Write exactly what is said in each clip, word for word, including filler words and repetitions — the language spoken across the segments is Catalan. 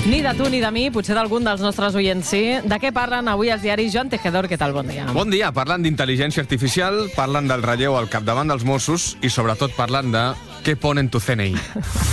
Ni de tu ni de mi, potser d'algun dels nostres oients sí. De què parlen avui els diaris? Joan Tejedor, què tal? Bon dia. Bon dia. Parlen d'intel·ligència artificial, parlen del relleu al capdavant dels Mossos i sobretot parlen de què ponen tu C N I.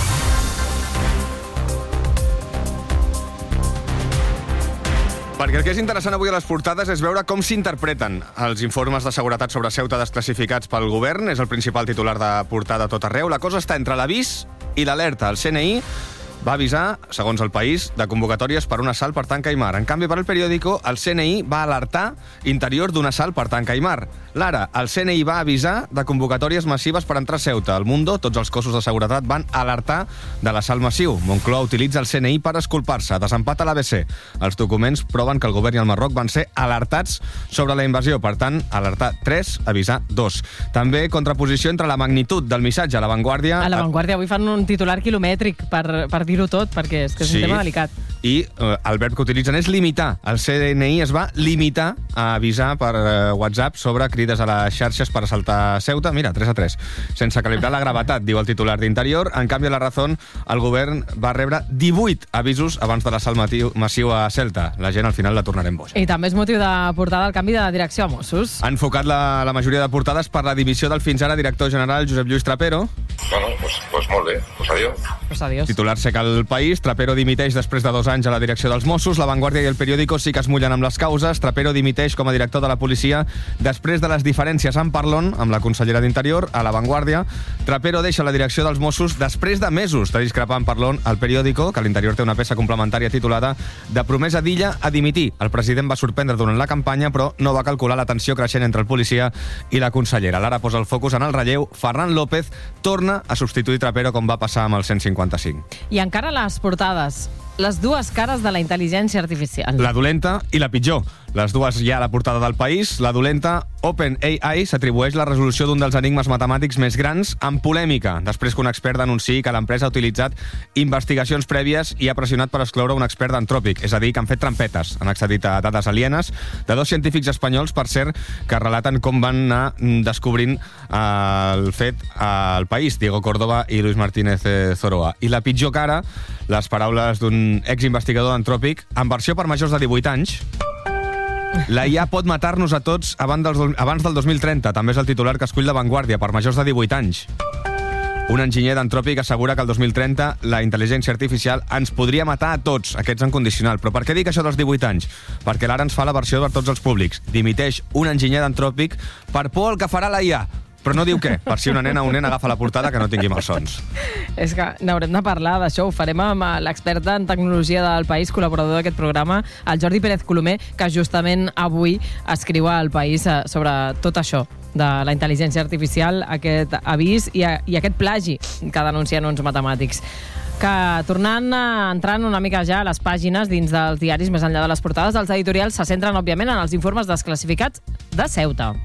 Perquè el que és interessant avui a les portades és veure com s'interpreten els informes de seguretat sobre Ceuta desclassificats pel govern. És el principal titular de portada a tot arreu. La cosa està entre l'avís i l'alerta. El C N I va avisar, segons El País, de convocatòries per un assalt per Tanca i Mar. En canvi, per El Periódico, el C N I va alertar Interior d'un assalt per Tanca i Mar. L'Ara, el C N I va avisar de convocatòries massives per entrar a Ceuta. Al Mundo, tots els cossos de seguretat van alertar de l'assalt massiu. Moncloa utilitza el C N I per esculpar-se. Desempat a l'A B C. Els documents proven que el govern i el Marroc van ser alertats sobre la invasió. Per tant, alertar tres, avisar dos. També contraposició entre la magnitud del missatge. A La Vanguardia... A La Vanguardia avui fan un titular quilomètric per, per dir-ho tot, perquè és que és sí. un tema delicat. I eh, el verb que utilitzen és limitar. El C N I es va limitar a avisar per eh, WhatsApp sobre crides a les xarxes per assaltar Ceuta. Mira, tres a tres. Sense calibrar la gravetat, diu el titular d'Interior. En canvi, a La Razón, el govern va rebre divuit avisos abans de l'assalt massiu a Ceuta. La gent, al final, la tornarem boja. I també és motiu de portada el canvi de direcció a Mossos. Ha enfocat la, la majoria de portades per la dimissió del fins ara director general Josep Lluís Trapero. Bueno, pues, pues molt bé. Pues adiós. Pues adiós. Titular sec al País. Trapero dimiteix després de dos anys a la direcció dels Mossos. La Vanguardia i El Periódico sí que es mullen amb les causes. Trapero dimiteix com a director de la policia després de les diferències amb Parlon, amb la consellera d'Interior. A La Vanguardia, Trapero deixa la direcció dels Mossos després de mesos de discrepar amb Parlon. Al Periódico, que l'Interior té una peça complementària titulada De promesa d'Illa a dimitir. El president va sorprendre durant la campanya, però no va calcular la tensió creixent entre el policia i la consellera. L'Ara posa el focus en el relleu. Ferran López torna a substituir Trapero com va passar amb el cent cinquanta-cinc. I encara les portades. Les dues cares de la intel·ligència artificial. La dolenta i la pitjor. Les dues hi ha a la portada del País. La dolenta, OpenAI s'atribueix la resolució d'un dels enigmes matemàtics més grans amb polèmica, després que un expert denunciï que l'empresa ha utilitzat investigacions prèvies i ha pressionat per excloure un expert d'Antròpic, és a dir, que han fet trampetes. Han accedit a dades alienes de dos científics espanyols, per cert, que relaten com van anar descobrint el fet al País, Diego Córdoba i Luis Martínez Zoroa. I la pitjor cara, les paraules d'un exinvestigador d'Antròpic, en versió per majors de divuit anys. La I A pot matar-nos a tots abans del, abans del dos mil trenta. També és el titular que escull La Vanguardia, per majors de divuit anys. Un enginyer d'Antròpic assegura que el dos mil trenta la intel·ligència artificial ens podria matar a tots, aquests en condicional. Però per què dic això dels divuit anys? Perquè l'Ara ens fa la versió per tots els públics. Dimiteix un enginyer d'Antròpic per por al que farà la I A. Però no diu què, per si una nena o un nen agafa la portada que no tingui malsons. És que n'haurem de parlar d'això. Ho farem amb l'expert en tecnologia del País, col·laborador d'aquest programa, el Jordi Pérez Colomer, que justament avui escriu al País sobre tot això de la intel·ligència artificial, aquest avís i, i aquest plagi que denuncien uns matemàtics. Que tornant a entrant una mica ja a les pàgines dins dels diaris, més enllà de les portades, els editorials se centren, òbviament, en els informes desclassificats de Ceuta.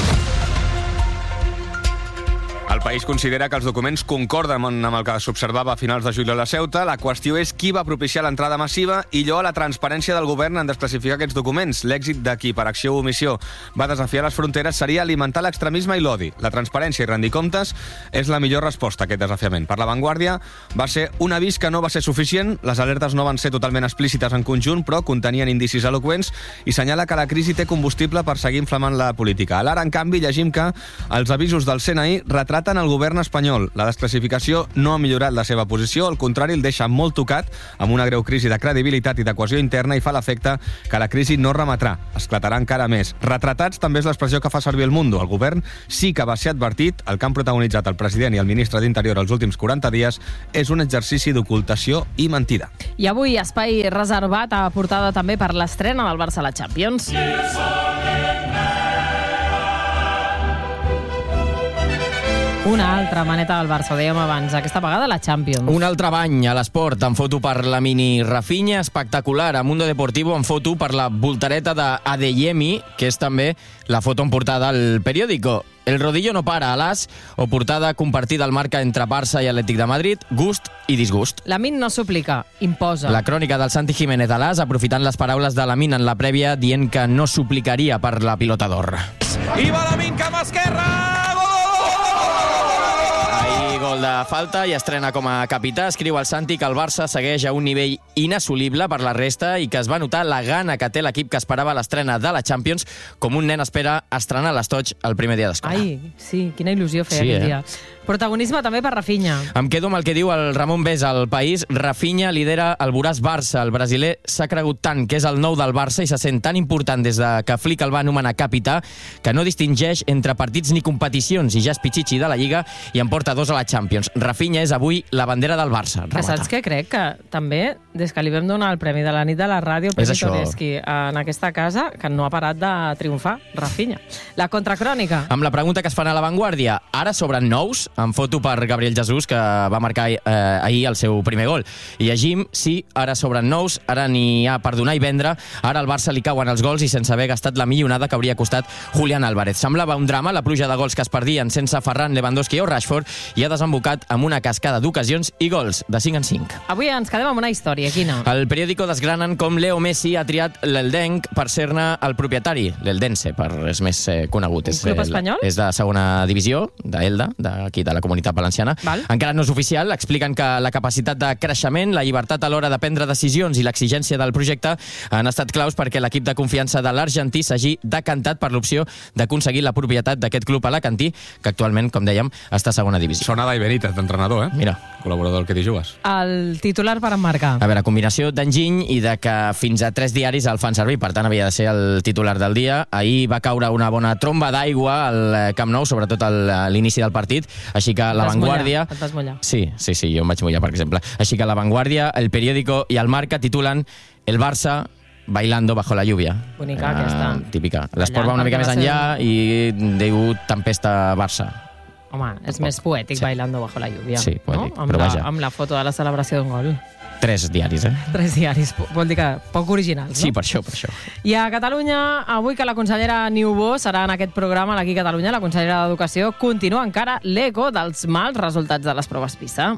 El País considera que els documents concorden amb el que s'observava a finals de juliol a Ceuta. La qüestió és qui va propiciar l'entrada massiva i lloa la transparència del govern en desclassificar aquests documents. L'èxit de qui, per acció o omissió, va desafiar les fronteres seria alimentar l'extremisme i l'odi. La transparència i rendir comptes és la millor resposta a aquest desafiament. Per La Vanguardia, va ser un avís que no va ser suficient. Les alertes no van ser totalment explícites en conjunt, però contenien indicis eloqüents i senyala que la crisi té combustible per seguir inflamant la política. A l'Ara, en canvi, llegim que els avisos del C N I retraten el govern espanyol. La desclassificació no ha millorat la seva posició, al contrari, el deixa molt tocat, amb una greu crisi de credibilitat i de cohesió interna, i fa l'efecte que la crisi no remetrà, esclatarà encara més. Retratats també és l'expressió que fa servir El Mundo. El govern sí que va ser advertit, el que han protagonitzat el president i el ministre d'Interior els últims quaranta dies és un exercici d'ocultació i mentida. I avui espai reservat a portada també per l'estrena del Barça a la Champions. Una altra maneta del Barça, ho dèiem abans, aquesta vegada la Champions. Un altre bany a l'esport, en foto per la mini Rafinha, espectacular. A Mundo Deportivo, en foto per la voltareta d'Adeyemi, que és també la foto en portada al Periódico. El rodillo no para, a l'As, o portada compartida al Marca entre Barça i Atlètic de Madrid, gust i disgust. Lamin no suplica, imposa. La crònica del Santi Jiménez a l'As, aprofitant les paraules de Lamin en la prèvia, dient que no suplicaria per la pilota d'or. I va Lamin cap a esquerra! gol de falta i estrena com a capità. Escriu el Santi que el Barça segueix a un nivell inassolible per la resta i que es va notar la gana que té l'equip que esperava l'estrena de la Champions, com un nen espera estrenar l'Estoig el primer dia d'escola. Ai, sí, quina il·lusió feia Sí, aquell eh? dia. Protagonisme també per Rafinha. Em quedo amb el que diu el Ramon Besa al País. Rafinha lidera el voraç Barça. El brasiler s'ha cregut tant que és el nou del Barça i se sent tan important des de que Flick el va anomenar capità que no distingeix entre partits ni competicions i ja és pitxitxi de la Lliga i en porta dos a la Champions. Rafinha és avui la bandera del Barça. Que saps què crec? Que també, des que li vam donar el Premi de la nit de la ràdio, És això. Toreski, en aquesta casa, que no ha parat de triomfar, Rafinha. La contracrònica. Amb la pregunta que es fan a La Vanguardia, ara sobren nous, en foto per Gabriel Jesús, que va marcar eh, ahir el seu primer gol. I llegim, sí, ara sobren nous, ara n'hi ha per donar i vendre, ara al Barça li cauen els gols i sense haver gastat la millonada que hauria costat Julián Álvarez. Semblava un drama, la pluja de gols que es perdien sense Ferran, Lewandowski o Rashford, i ha desembocat amb una cascada d'ocasions i gols de cinc en cinc. Avui ens quedem amb una història, quina? El periòdico desgranen com Leo Messi ha triat l'Eldenc per ser-ne el propietari, l'Eldense, per és més eh, conegut. Un club és, espanyol? És de segona divisió, d'Elda, d'aquí de la comunitat valenciana. Val. Encara no és oficial, expliquen que la capacitat de creixement, la llibertat a l'hora de prendre decisions i l'exigència del projecte han estat claus perquè l'equip de confiança de l'argentí s'hagi decantat per l'opció d'aconseguir la propietat d'aquest club alacantí, que actualment, com dèiem, està a segona divisió. Sona Dai Benítez, d'entrenador, eh? Mira. Col·laborador del Que t'hi jugues. El titular per emmarcar. A veure, combinació d'enginy i de que fins a tres diaris el fan servir, per tant havia de ser el titular del dia. Ahir va caure una bona tromba d'aigua al Camp Nou, sobretot a l'inici del partit, així que La vas Vanguardia... mullar, et vas mullar. Sí, sí, sí, jo em vaig mullar, per exemple. Així que La Vanguardia, El Periódico i El Marca titulen El Barça bailando bajo la lluvia. Bonica, aquesta. Típica. L'esport va una Ballant, mica més perquè va enllà i diu Tempesta Barça. Home, és més poètic, Sí. bailando bajo la lluvia. Sí, poètic, no? amb, però la, vaja. amb la foto de la celebració d'un gol. Tres diaris, eh? Tres diaris, vol dir que poc originals, no? Sí, per això, per això. I a Catalunya, avui que la consellera Niubó serà en aquest programa, l'Aquí Catalunya, la consellera d'Educació, continua encara l'eco dels mals resultats de les proves PISA.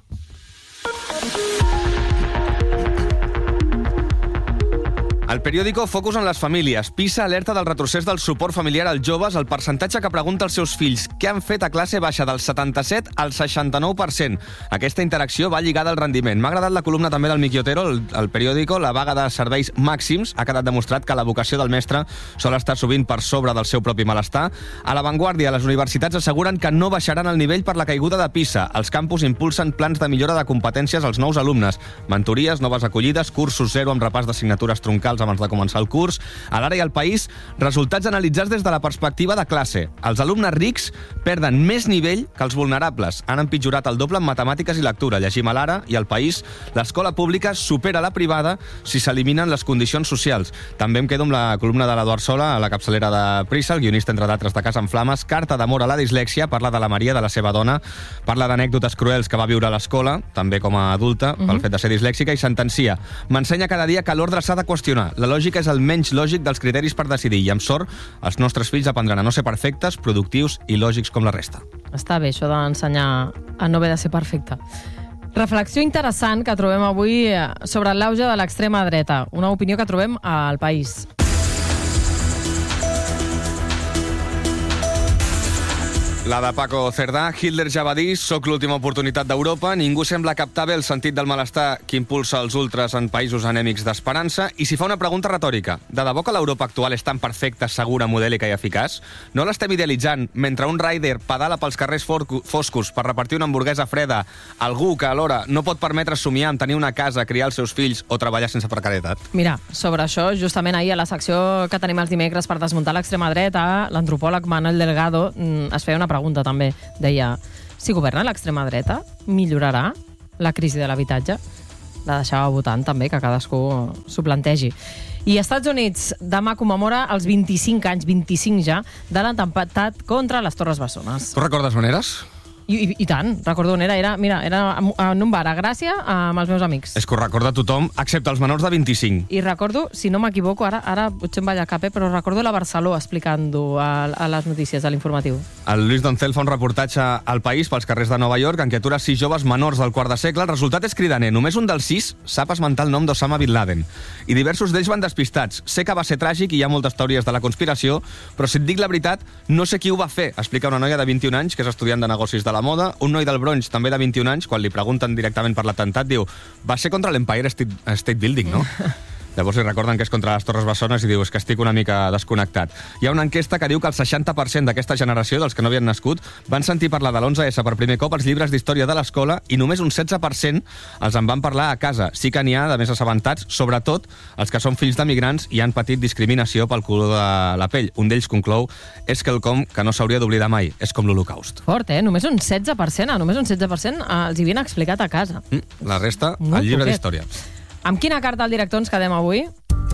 El periòdico Focus en les famílies. PISA alerta del retrocés del suport familiar als joves. El percentatge que pregunta als seus fills què han fet a classe baixa del setanta-set al seixanta-nou per cent. Aquesta interacció va lligada al rendiment. M'ha agradat la columna també del Miki Otero, el, el periòdico. La vaga de serveis màxims ha quedat demostrat que la vocació del mestre sol estar sovint per sobre del seu propi malestar. A La Vanguardia, les universitats asseguren que no baixaran el nivell per la caiguda de PISA. Els campus impulsen plans de millora de competències als nous alumnes. Mentories, noves acollides, cursos zero amb repàs d'assignatures troncals abans de començar el curs. A l'Ara i al País, resultats analitzats des de la perspectiva de classe. Els alumnes rics perden més nivell que els vulnerables. Han empitjorat el doble en matemàtiques i lectura. Llegim a l'Ara i al País, l'escola pública supera la privada si s'eliminen les condicions socials. També em quedo amb la columna de l'Eduard Sola, a la capçalera de Prisa, el guionista, entre d'altres, de Casa en Flames. Carta d'amor a la dislèxia, parla de la Maria, de la seva dona, parla d'anècdotes cruels que va viure a l'escola, també com a adulta, pel Mhm. fet de ser dislèxica, i sentencia: m'ensenya cada dia que l'ordre s'ha de qüestionar. La lògica és el menys lògic dels criteris per decidir, i amb sort els nostres fills aprendran a no ser perfectes, productius i lògics com la resta. Està bé, això d'ensenyar a no haver de ser perfecte. Reflexió interessant que trobem avui eh, sobre l'auge de l'extrema dreta. Una opinió que trobem al País. La de Paco Cerdà, Hitler ja va dir: soc l'última oportunitat d'Europa. Ningú sembla captar bé el sentit del malestar que impulsa els ultres en països anèmics d'esperança. I si fa una pregunta retòrica: de debò que l'Europa actual és tan perfecta, segura, modèlica i eficaç? No l'estem idealitzant mentre un rider pedala pels carrers foscos per repartir una hamburguesa freda, algú que alhora no pot permetre somiar amb tenir una casa, criar els seus fills o treballar sense precarietat? Mira, sobre això, justament ahir a la secció que tenim els dimecres per desmuntar l'extrema dreta, l'antropòleg Manuel Delgado mm, es feia una pregunta també. Deia: si governa l'extrema dreta, millorarà la crisi de l'habitatge? La deixava votant també, que cadascú s'ho plantegi. I als Estats Units demà commemora els vint-i-cinc anys, vint-i-cinc ja, de l'atemptat contra les Torres Bessones. Tu recordes on eres? I, i, I tant, recordo on era. Era, mira, era en un bar a Gràcia amb els meus amics. És que ho recorda tothom, excepte els menors de vint-i-cinc. I recordo, si no m'equivoco, ara, ara potser em balla cap, eh, però recordo la Barceló explicant-ho a, a les notícies, a l'informatiu. El Luis Doncel fa un reportatge al País pels carrers de Nova York en què atura sis joves menors del quart de segle. El resultat és cridaner. Només un dels sis sap esmentar el nom d'Osama Bin Laden. I diversos d'ells van despistats. Sé que va ser tràgic i hi ha moltes teories de la conspiració, però si et dic la veritat, no sé qui ho va fer, explica una noia de vint-i-un anys que és estudiant de negocis de la la moda. Un noi del Bronx, també de vint-i-un anys, quan li pregunten directament per l'atemptat, diu va ser contra l'Empire State, State Building, no? Llavors li recorden que és contra les Torres Bessones i diu és que estic una mica desconnectat. Hi ha una enquesta que diu que el seixanta per cent d'aquesta generació, dels que no havien nascut, van sentir parlar de l'onze esse per primer cop als llibres d'història de l'escola i només un setze per cent els en van parlar a casa. Sí que n'hi ha de més assabentats, sobretot els que són fills d'emigrants i han patit discriminació pel color de la pell. Un d'ells conclou és quelcom que no s'hauria d'oblidar mai. És com l'Holocaust. Fort, eh? Només un setze per cent, només un setze per cent els hi havien explicat a casa. Mm, la resta, Molt al llibre poquet. d'història. Amb quina carta al director ens quedem avui?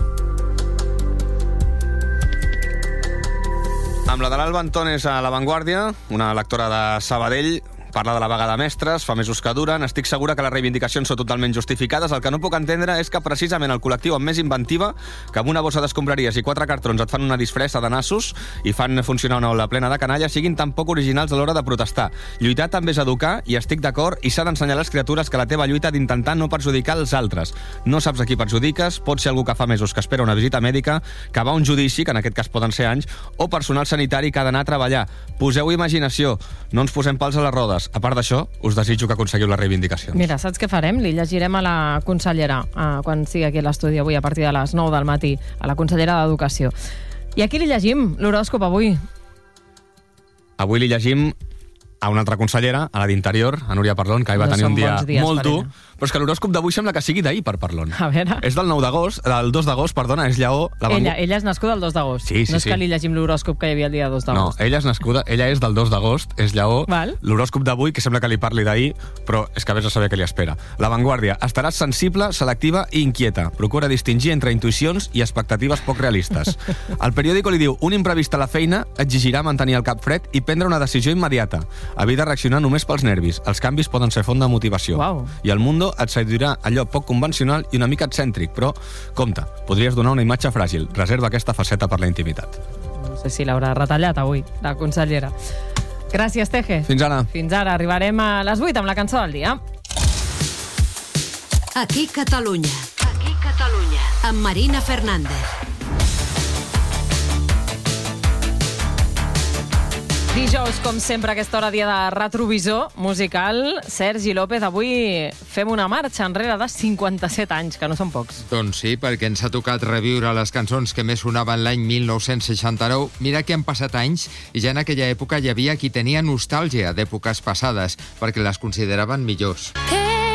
Amb la de l'Alba Antones a La Vanguardia, una lectora de Sabadell, parla de la vaga de mestres, fa mesos que duren. Estic segura que les reivindicacions són totalment justificades. El que no puc entendre és que precisament el col·lectiu amb més inventiva, que amb una bossa d'escombraries i quatre cartrons et fan una disfressa de nassos i fan funcionar una ola plena de canalla, siguin tan poc originals a l'hora de protestar. Lluitar també és educar, i estic d'acord, i s'ha d'ensenyar a les criatures que la teva lluita d'intentar no perjudicar els altres. No saps a qui perjudiques, pot ser algú que fa mesos que espera una visita mèdica, que va a un judici, que en aquest cas poden ser anys, o personal sanitari que ha d'anar a treballar. Poseu imaginació, no ens posem pals a les rodes. A part d'això, us desitjo que aconseguiu les reivindicacions. Mira, saps què farem? Li llegirem a la consellera eh, quan sigui aquí a l'estudi avui a partir de les nou del matí, a la consellera d'Educació. I aquí li llegim l'horòscop avui. Avui li llegim a una altra consellera, a la d'Interior, a Núria Parlon, que ahir va No tenir un són dia bons dies molt per dur, ella. però és que l'horòscop d'avui sembla que sigui d'ahir per Parlon. A veure... És del nou d'agost, del dos d'agost, perdona, és Lleó. La Ella, ella és nascuda el dos d'agost. Sí, sí, no és sí. que li llegim l'horòscop que hi havia el dia dos No, d'agost. ella és nascuda, ella és del dos d'agost, és Lleó. Val. L'horòscop d'avui, que sembla que li parli d'ahir, però és que vés a saber què li espera. La Vanguardia, estaràs sensible, selectiva i inquieta. Procura distingir entre intuïcions i expectatives poc realistes. El periòdico li diu, un imprevist a la feina exigirà mantenir el cap fred i prendre una decisió immediata. Havia de reaccionar només pels nervis. Els canvis poden ser font de motivació. Uau. I el Mundo et seduirà allò poc convencional i una mica excèntric, però, compte, podries donar una imatge fràgil. Reserva aquesta faceta per la intimitat. No sé si l'haurà retallat avui, la consellera. Gràcies, Teje. Fins ara. Fins ara. Arribarem a les vuit amb la cançó del dia. Aquí Catalunya. Aquí Catalunya. Amb Marina Fernández. Dijous, com sempre, a aquesta hora, dia de retrovisor musical. Sergi López, avui fem una marxa enrere de cinquanta-set anys, que no són pocs. Doncs sí, perquè ens ha tocat reviure les cançons que més sonaven l'any mil nou-cents seixanta-nou. Mira que han passat anys i ja en aquella època hi havia qui tenia nostàlgia d'èpoques passades, perquè les consideraven millors. Que